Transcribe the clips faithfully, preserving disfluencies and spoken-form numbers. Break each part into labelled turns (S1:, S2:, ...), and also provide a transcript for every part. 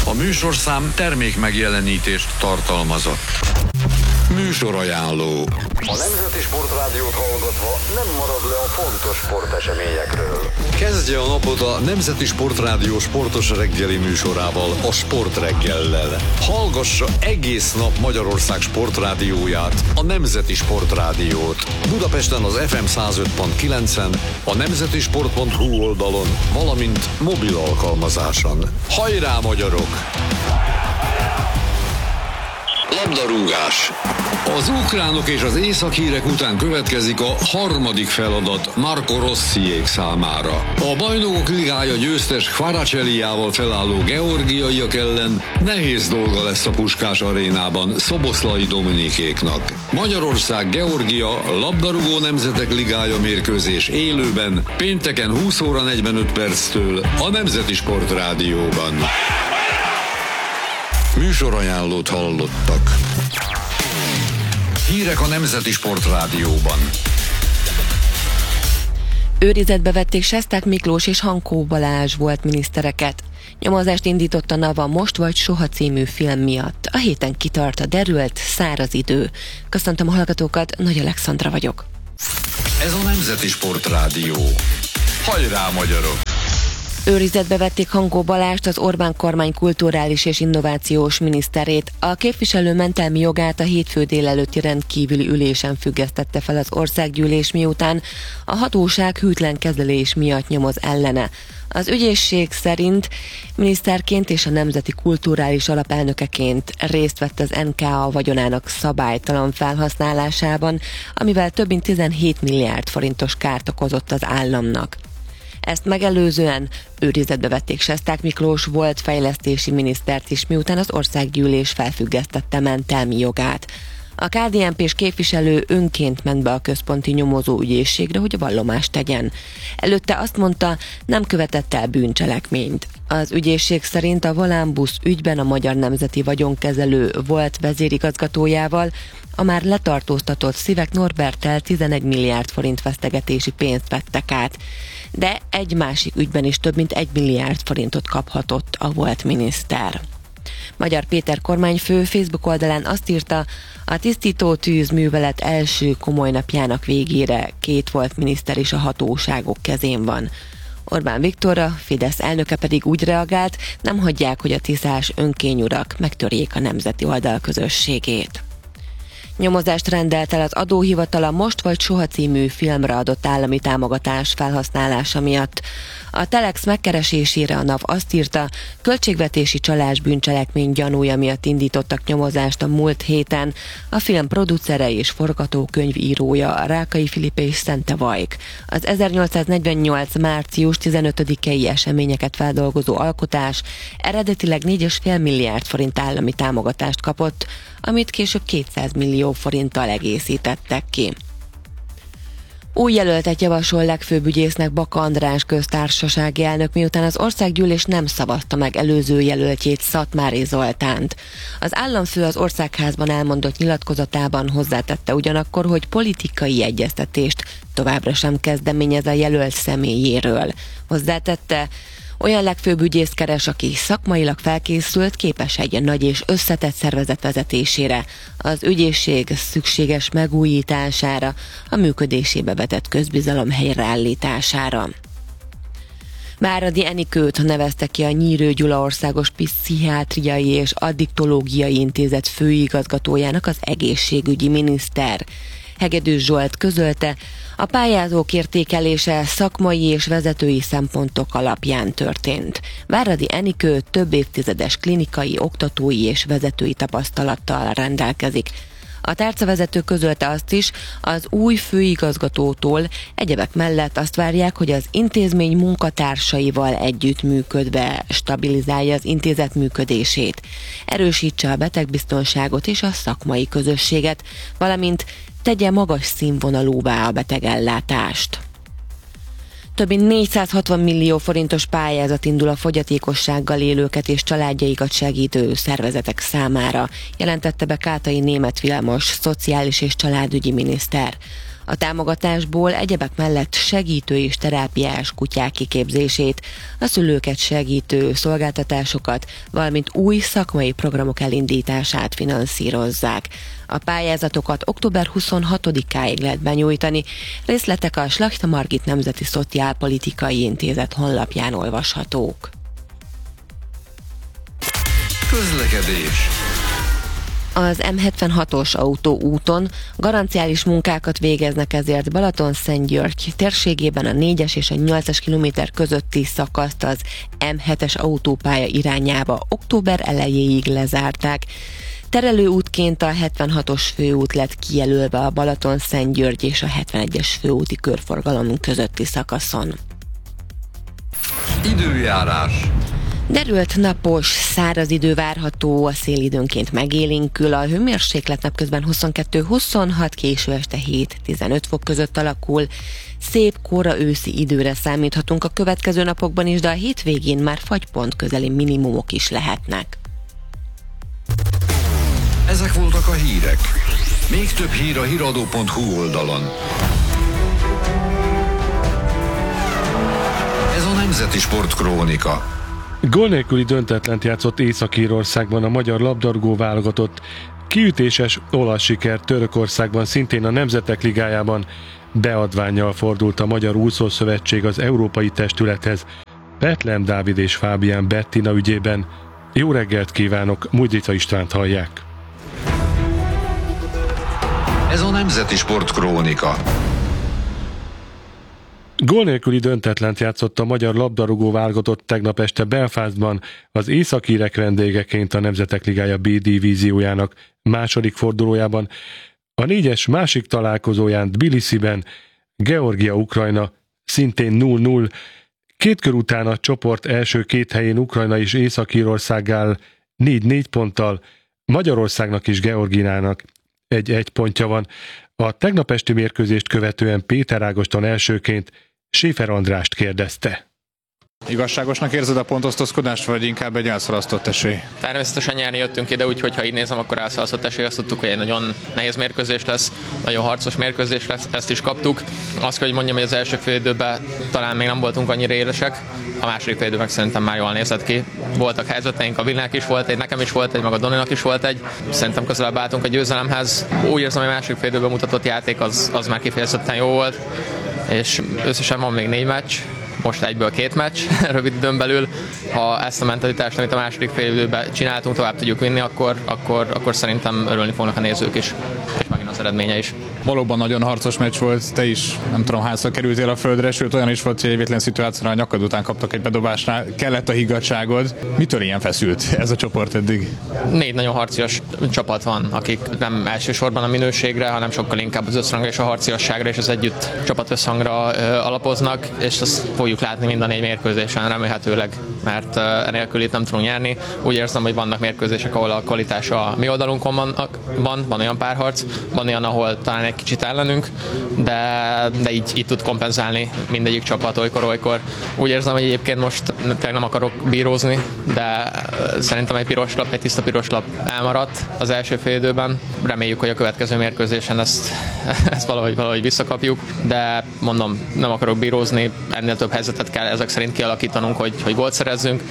S1: A műsorszám termék megjelenítést tartalmazott. Műsorajánló.
S2: A Nemzeti Sportrádiót hallgatva nem marad le a fontos sporteseményekről.
S1: Kezdje a napot a Nemzeti Sportrádió sportos reggeli műsorával, a Sportreggellel. Hallgassa egész nap Magyarország sportrádióját, a Nemzeti Sportrádiót. Budapesten az ef em száz öt pont kilencen, a nemzetisport pont hu oldalon, valamint mobil alkalmazáson. Hajrá, magyarok! Labdarúgás. Az ukránok és az észak-írek után következik a harmadik feladat Marco Rossiék számára. A Bajnokok Ligája győztes Kvaracselliával felálló georgiaiak ellen nehéz dolga lesz a Puskás arénában Szoboszlai Dominikéknak. Magyarország-Georgia labdarúgó nemzetek ligája mérkőzés élőben pénteken húsz óra negyvenöt perctől a Nemzeti Sportrádióban. Műsorajánlót hallottak. Hírek a Nemzeti Sportrádióban.
S3: Őrizetbe vették Sesták Miklós és Hankó Balázs volt minisztereket. Nyomozást indított a Nava Most vagy Soha című film miatt. A héten kitart a derült, száraz idő. Köszöntöm a hallgatókat, Nagy Alexandra vagyok.
S1: Ez a Nemzeti Sportrádió. Hajrá, magyarok!
S3: Őrizetbe vették Hankó Balást, az Orbán kormány kulturális és innovációs miniszterét. A képviselő mentelmi jogát a hétfő délelőtti rendkívüli ülésen függesztette fel az országgyűlés, miután a hatóság hűtlen kezelés miatt nyomoz ellene. Az ügyészség szerint miniszterként és a Nemzeti Kulturális Alapelnökeként részt vett az en ká á vagyonának szabálytalan felhasználásában, amivel több mint tizenhét milliárd forintos kárt okozott az államnak. Ezt megelőzően őrizetbe vették Sesták Miklós volt fejlesztési minisztert is, miután az országgyűlés felfüggesztette mentelmi jogát. A ká dé en pés képviselő önként ment be a központi nyomozó ügyészségre, hogy a vallomást tegyen. Előtte azt mondta, nem követett el bűncselekményt. Az ügyészség szerint a Volánbusz ügyben a Magyar Nemzeti Vagyonkezelő volt vezérigazgatójával a már letartóztatott Szivek Norberttel tizenegy milliárd forint vesztegetési pénzt vettek át, de egy másik ügyben is több mint egy milliárd forintot kaphatott a volt miniszter. Magyar Péter kormányfő Facebook oldalán azt írta, a tisztító tűz művelet első komoly napjának végére két volt miniszter is a hatóságok kezén van. Orbán Viktor, a Fidesz elnöke pedig úgy reagált, nem hagyják, hogy a tiszás önkényurak megtörjék a nemzeti oldal közösségét. Nyomozást rendelt el az adóhivatal a Most vagy Soha című filmre adott állami támogatás felhasználása miatt. A Telex megkeresésére a NAV azt írta, költségvetési csalás bűncselekmény gyanúja miatt indítottak nyomozást a múlt héten. A film producere és forgatókönyvírója Rákai Filip és Szente Vajk. Az ezernyolcszáznegyvennyolc március tizenötödikei eseményeket feldolgozó alkotás eredetileg négy egész öt milliárd forint állami támogatást kapott, amit később kétszáz millió forinttal egészítettek ki. Új jelöltet javasol legfőbb ügyésznek Baka András köztársasági elnök, miután az országgyűlés nem szavazta meg előző jelöltjét, Szatmári Zoltánt. Az államfő az Országházban elmondott nyilatkozatában hozzátette ugyanakkor, hogy politikai egyeztetést továbbra sem kezdeményez a jelölt személyéről. Hozzátette, olyan legfőbb ügyészt keres, aki szakmailag felkészült, képes egy nagy és összetett szervezet vezetésére, az ügyészség szükséges megújítására, a működésébe vetett közbizalom helyreállítására. Váradi Enikőt nevezte ki a Nyírő Gyula Országos Pszichiátriai és Addiktológiai Intézet főigazgatójának az egészségügyi miniszter. Hegedűs Zsolt közölte, a pályázók értékelése szakmai és vezetői szempontok alapján történt. Váradi Enikő több évtizedes klinikai, oktatói és vezetői tapasztalattal rendelkezik. A tárcavezető közölte azt is, az új főigazgatótól egyebek mellett azt várják, hogy az intézmény munkatársaival együttműködve stabilizálja az intézet működését, erősítse a betegbiztonságot és a szakmai közösséget, valamint tegye magas színvonalúvá a betegellátást. Több mint négyszázhatvan millió forintos pályázat indul a fogyatékossággal élőket és családjaikat segítő szervezetek számára, jelentette be Kátai Németh Vilmos szociális és családügyi miniszter. A támogatásból egyebek mellett segítő és terápiás kutyák kiképzését, a szülőket segítő szolgáltatásokat, valamint új szakmai programok elindítását finanszírozzák. A pályázatokat október huszonhatodikáig lehet benyújtani. Részletek a Slachta Margit Nemzeti Szociálpolitikai Intézet honlapján olvashatók.
S1: Közlekedés.
S3: Az em hetvenhatos autóúton garanciális munkákat végeznek, ezért Balatonszentgyörgy térségében a négyes és a nyolcas kilométer közötti szakaszt az em hetes autópálya irányába október elejéig lezárták. Terelőútként a hetvenhatos főút lett kijelölve a Balatonszentgyörgy és a hetvenegyes főúti körforgalom közötti szakaszon.
S1: Időjárás.
S3: Derült napos, száraz idő várható, a szél időnként megélénkül, a hőmérséklet napközben huszonkettő-huszonhat, késő este hét-tizenöt fok között alakul. Szép kora őszi időre számíthatunk a következő napokban is, de a hétvégén már fagypont közeli minimumok is lehetnek.
S1: Ezek voltak a hírek. Még több hír a híradó pont hu oldalon. Ez a Nemzeti Sportkrónika.
S4: Gól nélküli döntetlent játszott Észak-Írországban a magyar labdarúgó válogatott. Kiütéses olasz siker Törökországban, szintén a Nemzetek Ligájában. Beadvánnyal fordult a Magyar Úszószövetség az Európai Testülethez Betlem Dávid és Fábián Bettina ügyében. Jó reggelt kívánok, Mújdica Istvánt hallják.
S1: Ez a Nemzeti Sportkrónika.
S4: Gól nélküli döntetlent játszott a magyar labdarúgó válogatott tegnap este Belfastban az északírek vendégeként a Nemzetek Ligája B divíziójának második fordulójában. A négyes másik találkozóján Tbilisiben Georgia-Ukrajna szintén null null. Két kör után a csoport első két helyén Ukrajna és Észak-Írország áll négy-négy ponttal, Magyarországnak és Georgiának egy-egy pontja van. A tegnap esti mérkőzést követően Péter Ágoston elsőként Schäfer Andrást kérdezte.
S5: Igazságosnak érzed a pontosztozkodást, vagy inkább egy elszalasztott esély?
S6: Természetesen nyerni jöttünk ide, úgyhogy ha így nézem, akkor elszalasztott esély. Azt tudtuk, hogy egy nagyon nehéz mérkőzés lesz, nagyon harcos mérkőzés lesz, ezt is kaptuk. Azt kell, hogy mondjam, hogy az első fél időben talán még nem voltunk annyira élesek, a második fél időben szerintem már jól nézett ki. Voltak helyzeteink, a Vilnek is volt egy, nekem is volt egy, meg a Doninak is volt egy. Szerintem közelebb álltunk a győzelemhez. Úgy érzem, hogy a második fél időben mutatott játék az, az már kifejezetten jó volt, és összesen van még négy meccs. Most egyből két meccs, rövid időn belül. Ha ezt a mentalitást, amit a második fél időben csináltunk, tovább tudjuk vinni, akkor, akkor, akkor szerintem örülni fognak a nézők is, és megint az eredménye is.
S5: Valóban nagyon harcos meccs volt, te is nem tudom hányszor kerültél a földre, sőt olyan is volt, hogy egy vétlen szituációra a nyakad után kaptak egy bedobásnál, kellett a higgadtságod. Mitől ilyen feszült ez a csoport eddig?
S6: Négy nagyon harcias csapat van, akik nem elsősorban a minőségre, hanem sokkal inkább az összhangra és a harciasságra és az együtt csapatösszhangra ö, alapoznak, és azt fogjuk látni mind a négy mérkőzésen remélhetőleg, mert uh, enélkül itt nem tudunk nyerni. Úgy érzem, hogy vannak mérkőzések, ahol a kvalitás a mi oldalunkon van, van, van olyan párharc, van olyan, ahol talán egy kicsit ellenünk, de, de így, így tud kompenzálni mindegyik csapat olykor-olykor. Úgy érzem, hogy egyébként most tényleg nem akarok bírózni, de szerintem egy piros lap, egy tiszta piros lap elmaradt az első fél időben. Reméljük, hogy a következő mérkőzésen ezt, ezt valahogy, valahogy visszakapjuk, de mondom, nem akarok bírózni, ennél több helyzetet kell ezek szerint kialakítanunk, hogy, hogy gólt szerezzünk,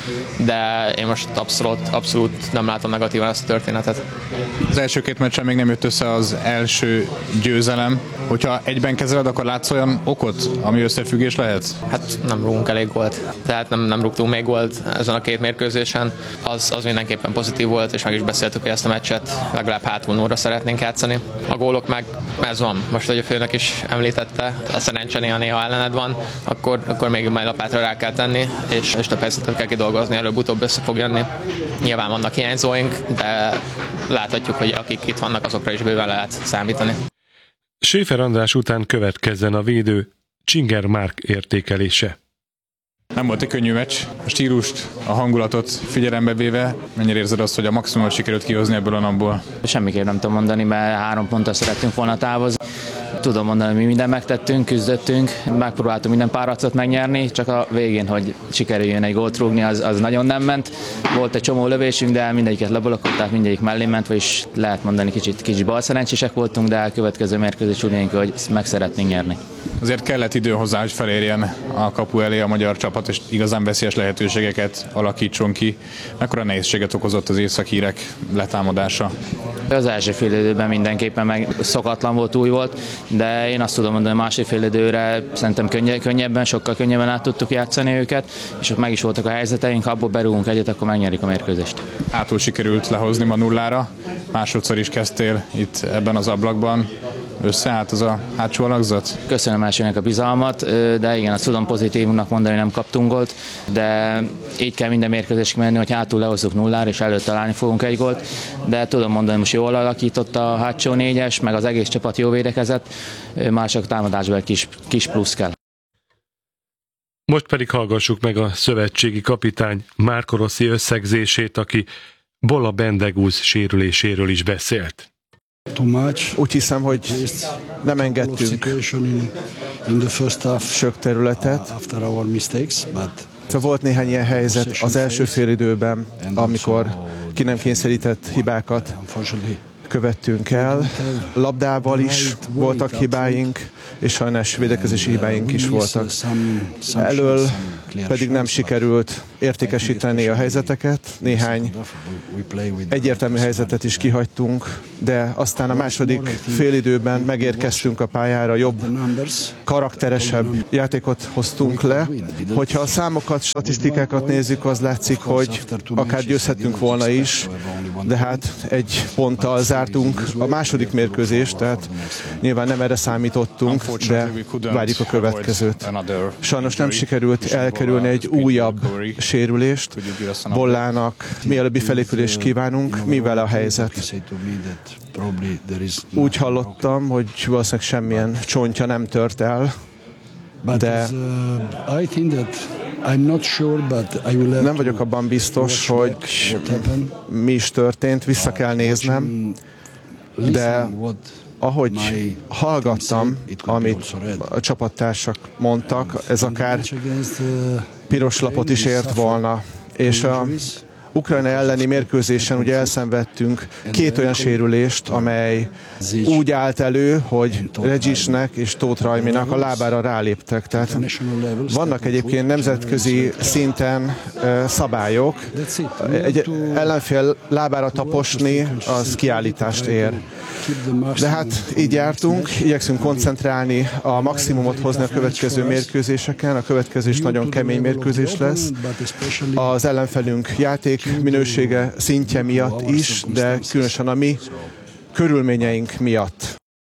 S6: de én most abszolút, abszolút nem látom negatívan ezt a történetet.
S5: Az első két meccsen még nem jött össze az első győzelem. Hogyha egyben kezeled, akkor látsz olyan okot, ami összefüggés lehet?
S6: Hát nem rúgunk elég gólt, tehát nem, nem rúgtunk még gólt ezen a két mérkőzésen. Az, az mindenképpen pozitív volt, és meg is beszéltük, hogy ezt a meccset legalább hátulnóra szeretnénk játszani. A gólok meg ez van. Most, hogy a főnök is említette, a szerencse néha, néha ellened van, akkor, akkor még majd lapátra rá kell tenni, és, és több helyzetet kell kidolgozni, előbb-utóbb össze fog jönni. Nyilván vannak hiányzóink, de láthatjuk, hogy akik itt vannak, azokra is bőven lehet számítani.
S4: Schäfer András után következzen a védő Csinger Márk értékelése.
S5: Nem volt egy könnyű meccs. A stílust, a hangulatot figyelembe véve, mennyire érzed azt, hogy a maximumot sikerült kihozni ebből a napból?
S7: Semmiképp nem tudom mondani, mert három ponttal szerettünk volna távozni. Tudom mondani, hogy mi mindent megtettünk, küzdöttünk, megpróbáltunk minden párharcot megnyerni, csak a végén, hogy sikerüljön egy gólt rúgni, az, az nagyon nem ment. Volt egy csomó lövésünk, de mindegyiket leblokolt, tehát mindegyik mellé ment, vagyis lehet mondani, kicsit, kicsit balszerencsések voltunk, de a következő mérkőzés úgy, hogy meg szeretnénk nyerni.
S5: Azért kellett idő hozzá, hogy felérjen a kapu elé a magyar csapat, és igazán veszélyes lehetőségeket alakítson ki. Mekkora nehézséget okozott az északírek letámadása?
S7: Az első fél időben mindenképpen meg szokatlan volt, új volt, de én azt tudom mondani, hogy másik fél időre szerintem könnyebben, sokkal könnyebben át tudtuk játszani őket, és ott meg is voltak a helyzeteink, ha abból berúgunk egyet, akkor megnyerik a mérkőzést.
S5: Hátul sikerült lehozni ma nullára, másodszor is kezdtél itt ebben az ablakban. Összeállt az a hátsó alakzat?
S7: Köszönöm elsőnek a bizalmat, de igen, azt tudom pozitívnak mondani, nem kaptunk gólt, de így kell minden mérkőzésig menni, hogy hátul lehozzuk nullára, és előtt találni fogunk egy gólt, de tudom mondani, most jól alakított a hátsó négyes, meg az egész csapat jó védekezett, mások támadásban egy kis, kis plusz kell.
S4: Most pedig hallgassuk meg a szövetségi kapitány Marco Rossi összegzését, aki Bola Bendegúz sérüléséről is beszélt.
S8: Úgy hiszem, hogy nem engedtünk sok területet. Volt néhány ilyen helyzet az első félidőben, amikor ki nem kényszerített hibákat követtünk el. Labdával is voltak hibáink, és sajnos védekezési hibáink is voltak. Elől pedig nem sikerült értékesíteni a helyzeteket, néhány egyértelmű helyzetet is kihagytunk, de aztán a második félidőben megérkeztünk a pályára, jobb, karakteresebb játékot hoztunk le. Hogyha a számokat, statisztikákat nézzük, az látszik, hogy akár győzhetünk volna is, de hát egy ponttal zártunk a második mérkőzést, tehát nyilván nem erre számítottunk, de várjuk a következőt. Sajnos nem sikerült elkerülni egy újabb sérülést. Bollának mielőbbi felépülést kívánunk, mivel a helyzet. Úgy hallottam, hogy valószínűleg semmilyen csontja nem tört el, de nem vagyok abban biztos, hogy mi is történt, vissza kell néznem, de ahogy hallgattam, amit a csapattársak mondtak, ez akár piros lapot is ért volna, és a Ukrajna elleni mérkőzésen ugye elszenvedtünk két olyan sérülést, amely úgy állt elő, hogy Regisnek és Tóth Rajminak a lábára ráléptek. Tehát vannak egyébként nemzetközi szinten szabályok. Egy ellenfél lábára taposni, az kiállítást ér. De hát így jártunk, igyekszünk koncentrálni, a maximumot hozni a következő mérkőzéseken. A következő is nagyon kemény mérkőzés lesz. Az ellenfelünk játék minősége, szintje miatt is, de különösen a mi körülményeink miatt.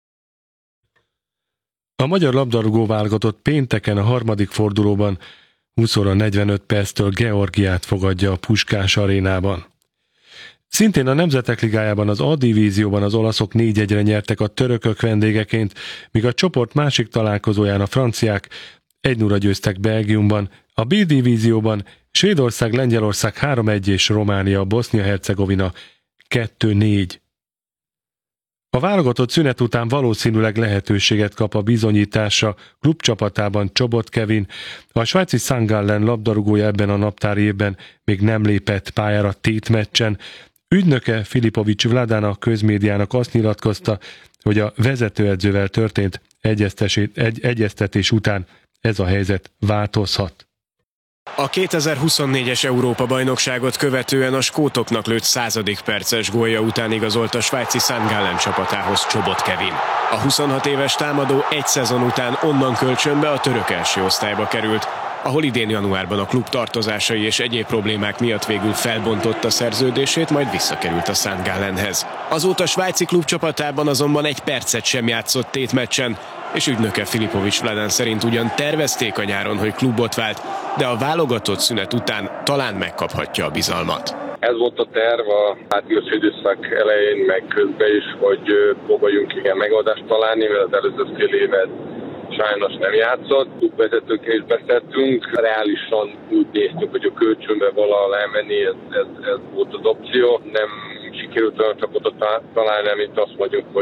S4: A magyar labdarúgó válogatott pénteken a harmadik fordulóban húsz óra negyvenöt perctől Georgiát fogadja a Puskás arénában. Szintén a Nemzetek Ligájában az A divízióban az olaszok négy egyre nyertek a törökök vendégeként, míg a csoport másik találkozóján a franciák egy nulla győztek Belgiumban, a B divízióban Svédország, Lengyelország három egy és Románia, Bosznia-Hercegovina kettő négy. A válogatott szünet után valószínűleg lehetőséget kap a bizonyításra klubcsapatában Csobot Kevin, a svájci Sankt Gallen labdarúgója ebben a naptári évben még nem lépett pályára tétmeccsen. Ügynöke Filipovics Vladan a közmédiának azt nyilatkozta, hogy a vezetőedzővel történt egy, egyeztetés után ez a helyzet változhat.
S9: A kétezer-huszonnégyes Európa-bajnokságot követően a skótoknak lőtt századik perces gólja után igazolt a svájci Sankt Gallen csapatához Csobot Kevin. A huszonhat éves támadó egy szezon után onnan kölcsönbe a török első osztályba került, ahol idén januárban a klub tartozásai és egyéb problémák miatt végül felbontotta szerződését, majd visszakerült a Sankt Gallenhez. Azóta svájci klub csapatában azonban egy percet sem játszott tétmeccsen, és ügynöke Filipovics Vladan szerint ugyan tervezték a nyáron, hogy klubot vált, de a válogatott szünet után talán megkaphatja a bizalmat.
S10: Ez volt a terv a átírás időszak elején, meg közben is, hogy próbáljunk igen megoldást találni, mert az előző fél évet sajnos nem játszott. Klubvezetőkkel is beszéltünk, reálisan úgy néztük, hogy a kölcsönbe valahol elmenni, ez, ez, ez volt az opció. Nem sikerült olyan csapatot találni, amit azt mondjuk, hogy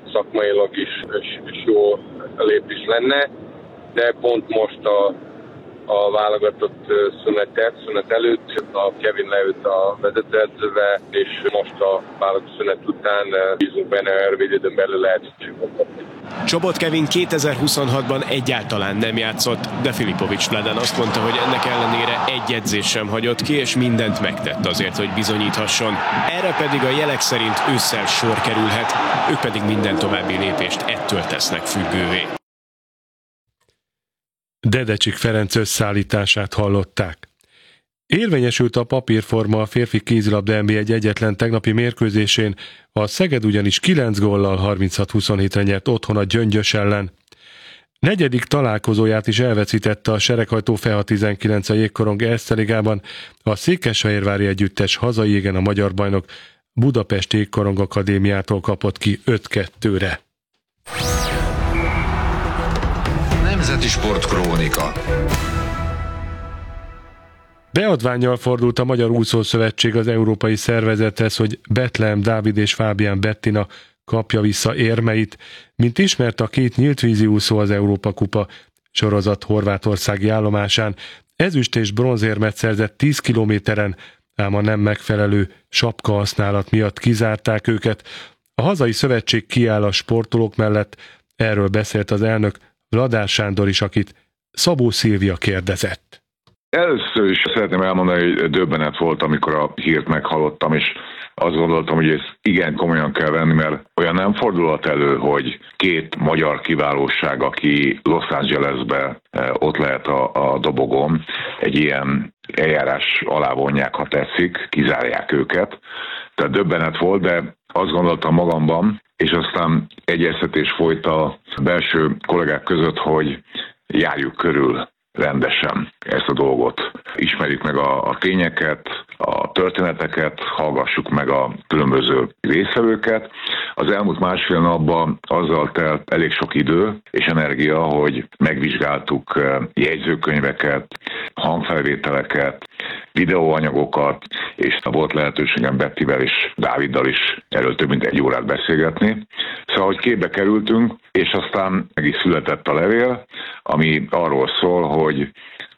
S10: szakmailag is, is, is jó lépés lenne, de pont most a, a válogatott szünetet, szünet előtt a Kevin leült a vezetőedzőbe, és most a válogatott szünet után bízunk benne, hogy rövid időn belül lehet kapni.
S9: Csopot Kevin kétezer-huszonhatban egyáltalán nem játszott, de Filipovics Vladan azt mondta, hogy ennek ellenére egy edzés sem hagyott ki, és mindent megtett azért, hogy bizonyíthasson. Erre pedig a jelek szerint ősszel sor kerülhet, ők pedig minden további lépést ettől tesznek függővé.
S4: Dedecsik Ferenc összeállítását hallották. Érvényesült a papírforma a férfi kézilabda en bé egy egyetlen tegnapi mérkőzésén, a Szeged ugyanis kilenc góllal harminchat huszonhétre nyert otthon a Gyöngyös ellen. Negyedik találkozóját is elveszítette a Sereghajtó FEHA tizenkilenc a Jégkorong Erste Ligában, a székesfehérvári együttes hazai égen a magyar bajnok Budapest Jégkorong Akadémiától kapott ki öt kettőre.
S1: Nemzeti Sportkrónika.
S4: Beadvánnyal fordult a Magyar Úszószövetség az európai szervezethez, hogy Betlehem Dávid és Fábián Bettina kapja vissza érmeit. Mint ismert, a két nyíltvízi úszó az Európa Kupa sorozat horvátországi állomásán ezüst és bronzérmet szerzett tíz kilométeren, ám a nem megfelelő sapka használat miatt kizárták őket. A hazai szövetség kiáll a sportolók mellett, erről beszélt az elnök Vladár Sándor is, akit Szabó Szilvia kérdezett.
S11: Először is szeretném elmondani, hogy döbbenet volt, amikor a hírt meghallottam, és azt gondoltam, hogy ezt igen komolyan kell venni, mert olyan nem fordulhat elő, hogy két magyar kiválóság, aki Los Angelesbe ott lehet a, a dobogón, egy ilyen eljárás alá vonják, ha tetszik, kizárják őket. Tehát döbbenet volt, de azt gondoltam magamban, és aztán egyeztetés folyt a belső kollégák között, hogy járjuk körül rendesen ezt a dolgot. Ismerjük meg a, a tényeket, a történeteket, hallgassuk meg a különböző résztvevőket. Az elmúlt másfél napban azzal telt elég sok idő és energia, hogy megvizsgáltuk jegyzőkönyveket, hangfelvételeket, videóanyagokat, és volt lehetőségem Bettivel és Dáviddal is erről több mint egy órát beszélgetni. Szóval, hogy képbe kerültünk, és aztán meg is született a levél, ami arról szól, hogy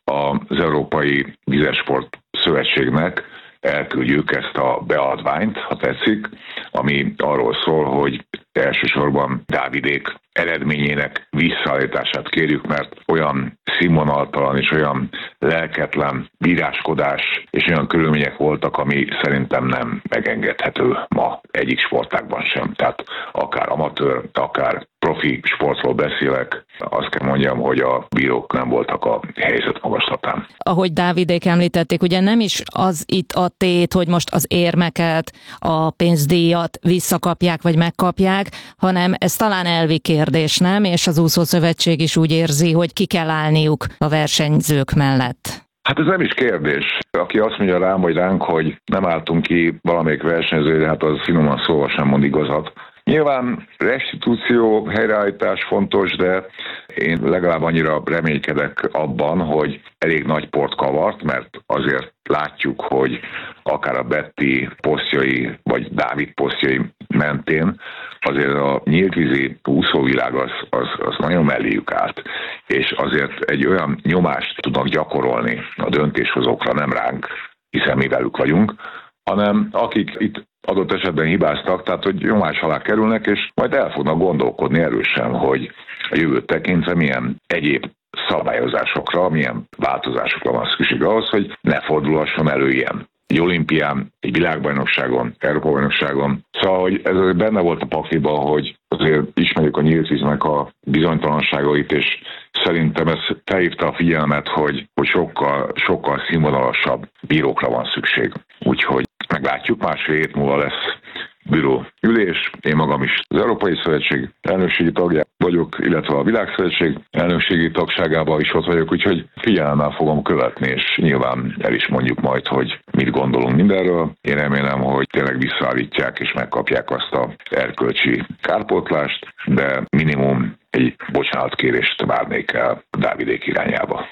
S11: az Európai Vizesport Szövetségnek elküldjük ezt a beadványt, ha tetszik, ami arról szól, hogy elsősorban Dávidék eredményének visszaállítását kérjük, mert olyan színvonaltalan és olyan lelketlen bíráskodás és olyan körülmények voltak, ami szerintem nem megengedhető ma egyik sportágban sem. Tehát akár amatőr, akár profi sportról beszélek, azt kell mondjam, hogy a bírók nem voltak a helyzet magaslatán.
S12: Ahogy Dávidék említették, ugye nem is az itt a tét, hogy most az érmeket, a pénzdíjat visszakapják vagy megkapják, hanem ez talán elvi kérdés, nem? És az úszószövetség is úgy érzi, hogy ki kell állniuk a versenyzők mellett.
S11: Hát ez nem is kérdés. Aki azt mondja rám vagy ránk, hogy nem álltunk ki valamelyik versenyzőre, hát az finoman szóval sem mond igazat. Nyilván restitúció, helyreállítás fontos, de én legalább annyira reménykedek abban, hogy elég nagy port kavart, mert azért látjuk, hogy akár a Betty posztjai, vagy Dávid posztjai mentén azért a nyíltvízi úszóvilág az, az, az nagyon melléjük állt, és azért egy olyan nyomást tudnak gyakorolni a döntéshozókra, nem ránk, hiszen mi velük vagyunk, hanem akik itt adott esetben hibáztak, tehát hogy nyomás alá kerülnek, és majd el fognak gondolkodni erősen, hogy a jövőt tekintve milyen egyéb szabályozásokra, milyen változásokra van szükség ahhoz, hogy ne fordulhasson elő ilyen. Egy olimpián, egy világbajnokságon, Európa-bajnokságon. Szóval, hogy ez azért benne volt a pakliban, hogy azért ismerjük a nyíltvíznek a bizonytalanságait, és szerintem ez felhívta a figyelmet, hogy, hogy sokkal, sokkal színvonalasabb bírókra van szükség. Úgyhogy meglátjuk, másfél hét múlva lesz bíró ülés. Én magam is az Európai Szövetség elnökségi tagja vagyok, illetve a Világszövetség elnökségi tagságában is ott vagyok, úgyhogy figyelemmel fogom követni, és nyilván el is mondjuk majd, hogy mit gondolunk mindenről. Én remélem, hogy tényleg visszaállítják és megkapják azt a erkölcsi kárpótlást, de minimum egy bocsánatkérést várnék el Dávidék irányába.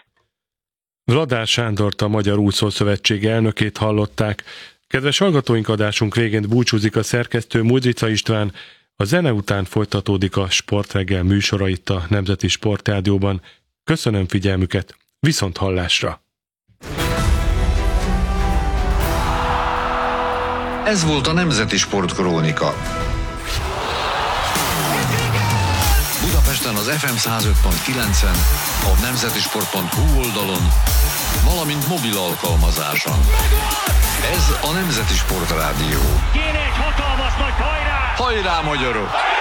S4: Vladár Sándort, a Magyar Úszószövetség elnökét hallották. Kedves hallgatóink, adásunk végén búcsúzik a szerkesztő Mudrica István, A zene után folytatódik a Sportreggel műsora itt a Nemzeti Sportrádióban. Köszönöm figyelmüket, viszont hallásra!
S1: Ez volt a Nemzeti Sport Krónika. Budapesten az ef em száz öt pont kilencen, a nemzetisport pont hu oldalon, valamint mobil alkalmazáson. Ez a Nemzeti Sport Rádió.
S13: Kéne egy hatalmas nagy hajrá!
S1: Hajrá, magyarok!